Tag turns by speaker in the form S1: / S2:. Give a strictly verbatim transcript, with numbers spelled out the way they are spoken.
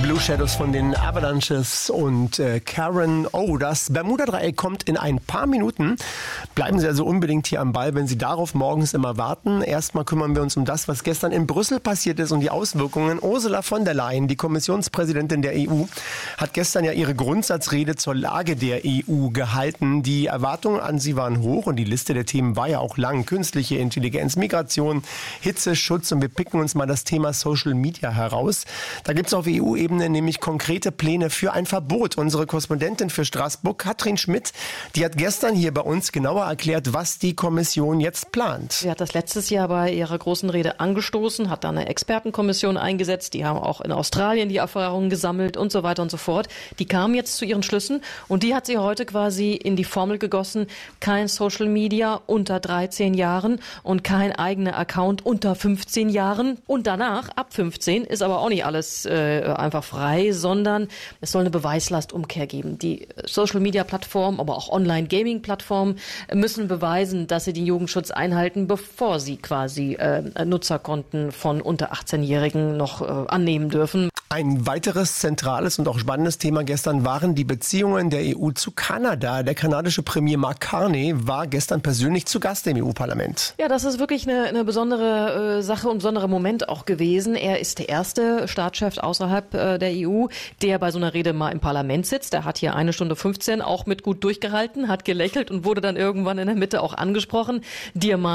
S1: Blue Shadows von den Avalanches und äh, Karen O. Das Bermuda-Dreieck kommt in ein paar Minuten. Bleiben Sie also unbedingt hier am Ball, wenn Sie darauf morgens immer warten. Erstmal kümmern wir uns um das, was gestern in Brüssel passiert ist und die Auswirkungen. Ursula von der Leyen, die Kommissionspräsidentin der E U, hat gestern ja ihre Grundsatzrede zur Lage der E U gehalten. Die Erwartungen an sie waren hoch und die Liste der Themen war ja auch lang. Künstliche Intelligenz, Migration, Hitzeschutz und wir picken uns mal das Thema Social Media heraus. Da gibt es auf E U-Ebene nämlich konkrete Pläne für ein Verbot. Unsere Korrespondentin für Straßburg, Katrin Schmidt, die hat gestern hier bei uns genauer erklärt, was die Kommission jetzt plant.
S2: Sie hat das letztes Jahr bei ihrer großen Rede angestoßen, hat da eine Expertenkommission eingesetzt. Die haben auch in Australien die Erfahrungen gesammelt und so weiter und so fort. Die kamen jetzt zu ihren Schlüssen und die hat sie heute quasi in die Formel gegossen. Kein Social Media unter dreizehn Jahren und kein eigener Account unter fünfzehn Jahren. Und danach, ab fünfzehn, ist aber auch nicht alles äh, einfach frei, sondern es soll eine Beweislastumkehr geben. Die Social-Media-Plattformen, aber auch Online-Gaming-Plattformen müssen beweisen, dass sie den Jugendschutz einhalten, bevor sie quasi äh, Nutzerkonten von unter achtzehn-Jährigen noch äh, annehmen dürfen.
S1: Ein weiteres zentrales und auch spannendes Thema gestern waren die Beziehungen der E U zu Kanada. Der kanadische Premier Mark Carney war gestern persönlich zu Gast im E U-Parlament.
S2: Ja, das ist wirklich eine, eine besondere äh, Sache und ein besonderer Moment auch gewesen. Er ist der erste Staatschef außerhalb äh, der E U, der bei so einer Rede mal im Parlament sitzt. Er hat hier eine Stunde fünfzehn auch mit gut durchgehalten, hat gelächelt und wurde dann irgendwann in der Mitte auch angesprochen. Dir